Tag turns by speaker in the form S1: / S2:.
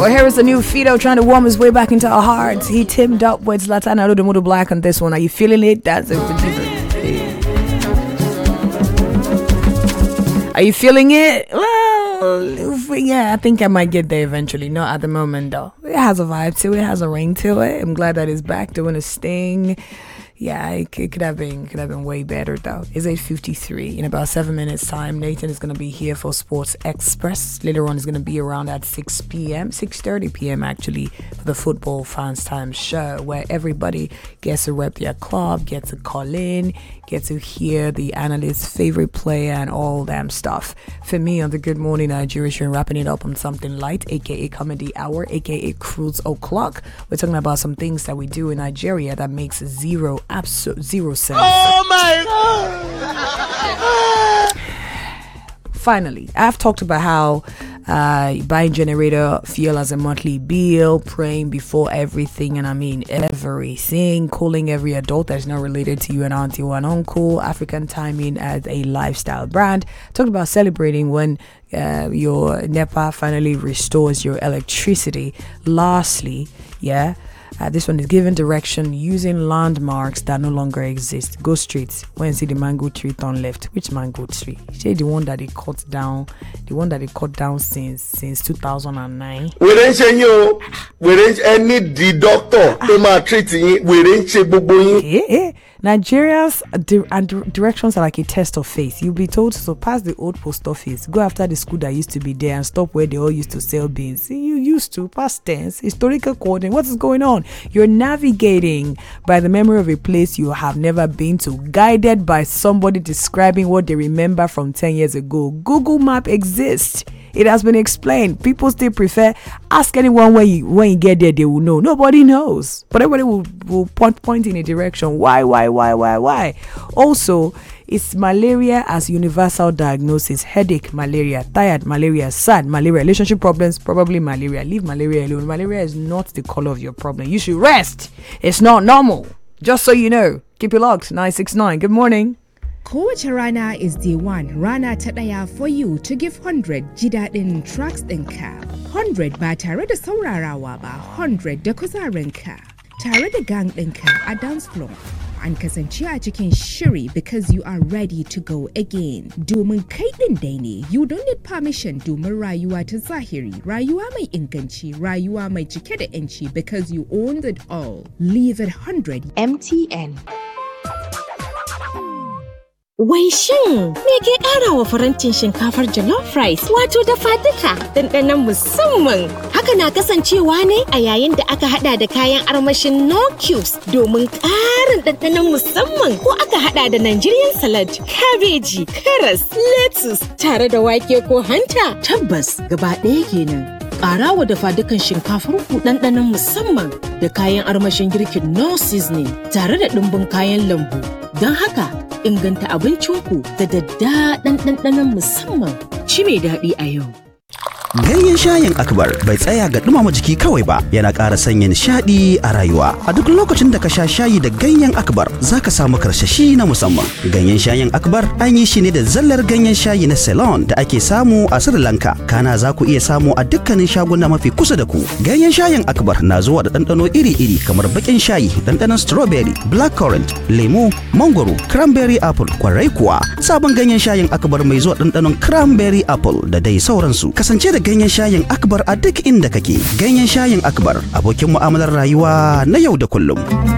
S1: Well, here is the new Fido trying to warm his way back into our hearts. He teamed up with Zlatan Ibrahimovic on this one. Are you feeling it? That's it. Are you feeling it? Well, yeah, I think I might get there eventually. Not at the moment, though. It has a vibe to it. It has a ring to it. I'm glad that it's back doing his thing. Yeah, it could have been way better though. It's 8:53. In about 7 minutes time, Nathan is gonna be here for Sports Express. Later on, is gonna be around at 6 p.m., 6:30 p.m. actually, for the Football Fans Time show, where everybody gets to rep their club, gets to call in, get to hear the analyst's favorite player and all damn stuff. For me, on the Good Morning Nigeria show, wrapping it up on something light, aka Comedy Hour, aka Cruise O'Clock. We're talking about some things that we do in Nigeria that makes zero sense.
S2: Oh my God!
S1: Finally, I've talked about how buying generator fuel as a monthly bill, praying before everything, and I mean everything, calling every adult that's not related to you, an auntie or an uncle, African timing as a lifestyle brand. Talked about celebrating when your NEPA finally restores your electricity. Lastly, this one is giving direction using landmarks that no longer exist. Go straight. When you see the mango tree, turn left. Which mango tree? Say the one that they cut down. The one that they cut down since 2009.
S2: We didn't say you. We didn't any the doctor to my treating. We didn't say bubu.
S1: Nigeria's directions are like a test of faith. You'll be told to pass the old post office, go after the school that used to be there, and stop where they all used to sell beans. You used to, past tense, historical coordinate. What is going on? You're navigating by the memory of a place you have never been to, guided by somebody describing what they remember from 10 years ago. Google Map exists. It has been explained. People still prefer ask anyone when you get there, they will know. Nobody knows, but everybody will point in a direction. Why? Also, it's malaria as universal diagnosis. Headache, malaria. Tired, malaria. Sad, malaria. Relationship problems, probably malaria. Leave malaria alone. Malaria is not the color of your problem. You should rest. It's not normal. Just so you know. Keep it locked. 969. Good morning.
S3: Kowace rana is day one, rana ta ɗaya for you to give 100 ji daɗin tracks ɗinka. 100 ba tare da saurarawa ba, 100 da kuzarinka. Tare da gang ɗinka a dance floor. An kasance a cikin shiri because you are ready to go again. Domin kai ɗin dai ne, you don't need permission domin rayuwa ta zahiri, rayuwa mai inganci, rayuwa mai cike da 'yanci because you owned it all. Leave it 100. MTN.
S4: Wai shin me ke ƙara wa farantin shinkafar jollof rice wato dafa duka ɗanɗanon musamman? Haka na kasancewa ne a yayin da aka hada da kayan armashin no cubes domin ƙarin ɗanɗanon musamman, ko aka hada da Nigerian salad, kabeji, karas, lettuce tare da wake ko hanta.
S5: Tabbas gaba ɗaya kenan. Ƙara wa dafa dukan shinkafar ku ɗanɗanon musamman da kayan armashin girkin no seasoning tare da ɗumbin kayan lambu. Don haka, inganta abincinku da daddaɗan ɗanɗanon musamman. Ci mai daɗi a yau.
S6: Ganyen shayin Akbar bai tsaya ga dumama jiki kawai ba, yana ƙara sanya nishaɗi a rayuwa. A duk lokacin da ka sha shayi da ganyen Akbar, zaka samu karsashi na musamman. Ganyen shayin Akbar an yi shi ne da zallar ganyen shayi na Ceylon da ake samu a Sri Lanka. Kana za ku iya samu a dukkanin shaguna mafi kusa da ku. Ganyen shayin Akbar na zuwa da ɗanɗano iri-iri kamar baƙin shayi, ɗanɗanon strawberry, blackcurrant, lemu, mangoro, cranberry apple, kwarai kuwa. Sabon ganyen shayin Akbar mai zuwa ɗanɗanon cranberry apple da dai sauransu. Kasance da ganyen shayin Akbar a duk inda kake. Ganyen shayin Akbar, abokin mu'amalar rayuwa na yau da kullum.